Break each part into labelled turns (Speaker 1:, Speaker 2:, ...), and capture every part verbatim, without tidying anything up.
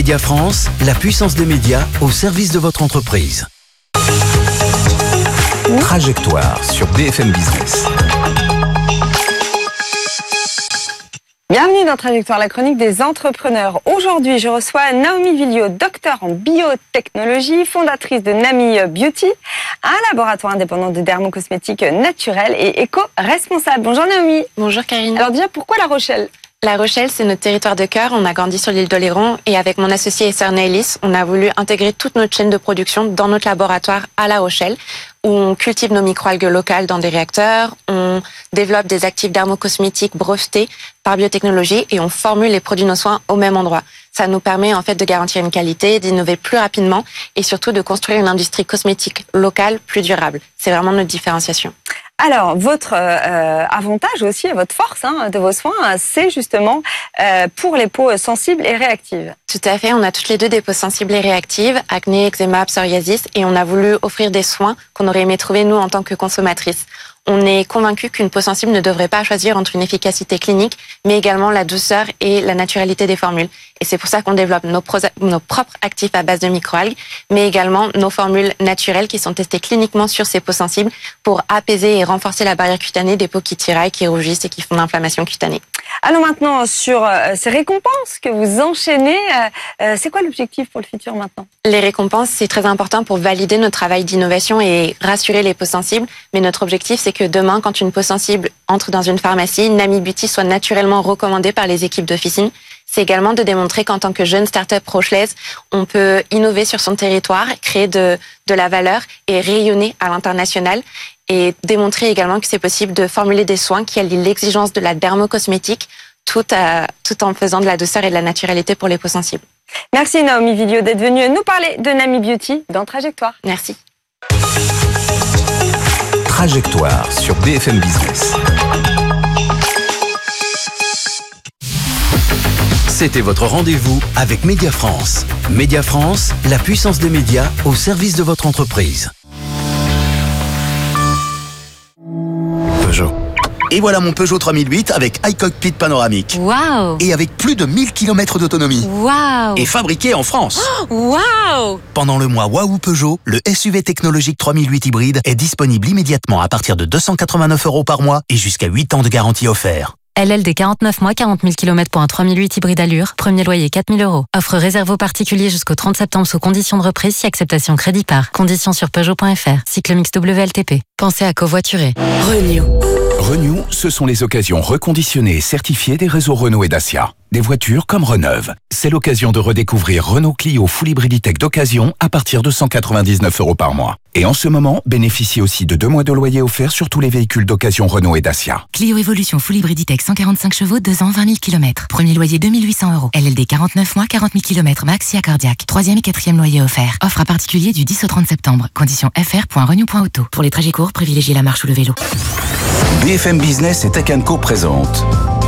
Speaker 1: Média France, la puissance des médias au service de votre entreprise. Trajectoire sur B F M Business.
Speaker 2: Bienvenue dans Trajectoire, la chronique des entrepreneurs. Aujourd'hui, je reçois Naomi Villio, docteur en biotechnologie, fondatrice de Nami Beauty, un laboratoire indépendant de dermocosmétiques naturels et éco-responsable. Bonjour Naomi.
Speaker 3: Bonjour Karine.
Speaker 2: Alors déjà, pourquoi La Rochelle ?
Speaker 3: La Rochelle, c'est notre territoire de cœur. On a grandi sur l'île d'Oléron et avec mon associé Esther Neilis, on a voulu intégrer toute notre chaîne de production dans notre laboratoire à La Rochelle, où on cultive nos microalgues locales dans des réacteurs, on développe des actifs dermocosmétiques brevetés par biotechnologie et on formule les produits de nos soins au même endroit. Ça nous permet en fait de garantir une qualité, d'innover plus rapidement et surtout de construire une industrie cosmétique locale plus durable. C'est vraiment notre différenciation.
Speaker 2: Alors, votre euh, avantage aussi, votre force hein, de vos soins, c'est justement euh, pour les peaux sensibles et réactives.
Speaker 3: Tout à fait, on a toutes les deux des peaux sensibles et réactives, acné, eczéma, psoriasis, et on a voulu offrir des soins qu'on aurait aimé trouver nous en tant que consommatrices. On est convaincu qu'une peau sensible ne devrait pas choisir entre une efficacité clinique, mais également la douceur et la naturalité des formules. Et c'est pour ça qu'on développe nos, pro- nos propres actifs à base de microalgues, mais également nos formules naturelles qui sont testées cliniquement sur ces peaux sensibles pour apaiser et renforcer la barrière cutanée des peaux qui tiraillent, qui rougissent et qui font de l'inflammation cutanée.
Speaker 2: Allons maintenant sur euh, ces récompenses que vous enchaînez. Euh, euh, c'est quoi l'objectif pour le futur maintenant ?
Speaker 3: Les récompenses, c'est très important pour valider notre travail d'innovation et rassurer les peaux sensibles. Mais notre objectif, c'est que demain, quand une peau sensible entre dans une pharmacie, Nami Beauty soit naturellement recommandée par les équipes d'officine. C'est également de démontrer qu'en tant que jeune start-up rochelaise, on peut innover sur son territoire, créer de, de la valeur et rayonner à l'international. Et démontrer également que c'est possible de formuler des soins qui allient l'exigence de la dermocosmétique tout, à, tout en faisant de la douceur et de la naturalité pour les peaux sensibles.
Speaker 2: Merci Naomi Villio d'être venue nous parler de Nami Beauty dans Trajectoire.
Speaker 3: Merci.
Speaker 1: Trajectoire sur B F M Business. C'était votre rendez-vous avec Média France. Média France, la puissance des médias au service de votre entreprise. Peugeot. Et voilà mon Peugeot trois mille huit avec iCockpit panoramique.
Speaker 4: Waouh!
Speaker 1: Et avec plus de mille kilomètres d'autonomie.
Speaker 4: Waouh!
Speaker 1: Et fabriqué en France.
Speaker 4: Oh, waouh!
Speaker 1: Pendant le mois Waouh Peugeot, le S U V technologique trois mille huit hybride est disponible immédiatement à partir de deux cent quatre-vingt-neuf euros par mois et jusqu'à huit ans de garantie offert.
Speaker 4: L L D quarante-neuf mois, quarante mille kilomètres pour un trois mille huit hybride allure. Premier loyer quatre mille euros. Offre réservée aux particuliers jusqu'au trente septembre sous conditions de reprise si acceptation crédit par. Conditions sur Peugeot point F R. Cycle mix W L T P. Pensez à covoiturer.
Speaker 5: Renew.
Speaker 6: Renew, ce sont les occasions reconditionnées et certifiées des réseaux Renault et Dacia. Des voitures comme Reneuve. C'est l'occasion de redécouvrir Renault Clio Full Hybrid E-Tech d'occasion à partir de cent quatre-vingt-dix-neuf euros par mois. Et en ce moment, bénéficiez aussi de deux mois de loyer offert sur tous les véhicules d'occasion Renault et Dacia.
Speaker 7: Clio Evolution Full Hybrid E-Tech cent quarante-cinq chevaux, deux ans, vingt mille kilomètres. Premier loyer deux mille huit cents euros. L L D quarante-neuf mois, quarante mille kilomètres max si accordiaque. Troisième et quatrième loyer offert. Offre à particulier du dix au trente septembre. Conditions f r point renew point auto. Pour les trajets courts, privilégiez la marche ou le vélo.
Speaker 1: B F M Business et Tech and Co présente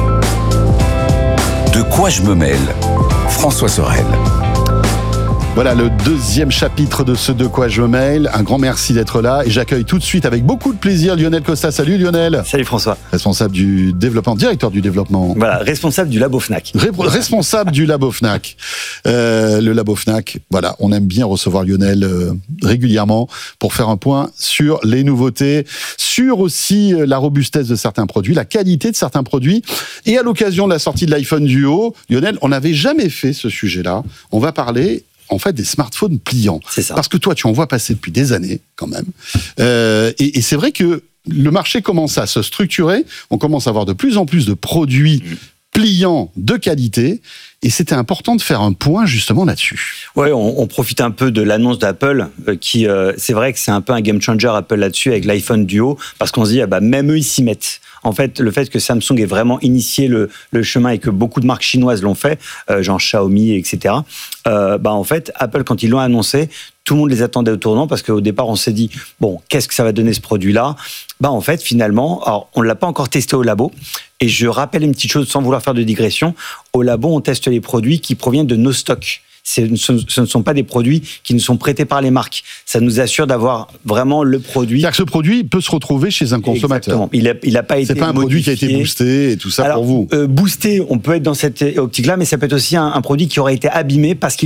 Speaker 1: De quoi je me mêle ? François Sorel.
Speaker 8: Voilà le deuxième chapitre de ce De quoi je me mêle. Un grand merci d'être là et j'accueille tout de suite avec beaucoup de plaisir Lionel Costa. Salut Lionel.
Speaker 9: Salut François.
Speaker 8: Responsable du développement, directeur du développement.
Speaker 9: Voilà, responsable du Labo Fnac.
Speaker 8: Ré- responsable du Labo Fnac. Euh, le Labo Fnac, voilà, on aime bien recevoir Lionel euh, régulièrement pour faire un point sur les nouveautés, sur aussi euh, la robustesse de certains produits, la qualité de certains produits. Et à l'occasion de la sortie de l'iPhone Duo, Lionel, on n'avait jamais fait ce sujet-là. On va parler en fait des smartphones pliants.
Speaker 9: C'est ça.
Speaker 8: Parce que toi, tu en vois passer depuis des années, quand même. Euh, et, et c'est vrai que le marché commence à se structurer. On commence à avoir de plus en plus de produits mmh. pliants de qualité. Et c'était important de faire un point justement là-dessus.
Speaker 9: Ouais, on, on profite un peu de l'annonce d'Apple, euh, qui, euh, c'est vrai que c'est un peu un game changer Apple là-dessus avec l'iPhone Duo, parce qu'on se dit, ah bah, même eux, ils s'y mettent. En fait, le fait que Samsung ait vraiment initié le, le chemin et que beaucoup de marques chinoises l'ont fait, euh, genre Xiaomi, et cetera, euh, bah, en fait, Apple, quand ils l'ont annoncé, tout le monde les attendait au tournant parce qu'au départ, on s'est dit, bon, qu'est-ce que ça va donner ce produit-là ? Bah, en fait, finalement, alors, on ne l'a pas encore testé au labo. Et je rappelle une petite chose sans vouloir faire de digression. Au labo, on teste les produits qui proviennent de nos stocks. Ce, ce ne sont pas des produits qui nous sont prêtés par les marques. Ça nous assure d'avoir vraiment le produit.
Speaker 8: C'est-à-dire que ce produit peut se retrouver chez un consommateur.
Speaker 9: Exactement. Il n'a il a pas été
Speaker 8: C'est pas un
Speaker 9: modifié.
Speaker 8: produit qui a été boosté et tout ça.
Speaker 9: Alors,
Speaker 8: pour vous.
Speaker 9: Euh, boosté, on peut être dans cette optique-là, mais ça peut être aussi un, un produit qui aurait été abîmé parce qu'il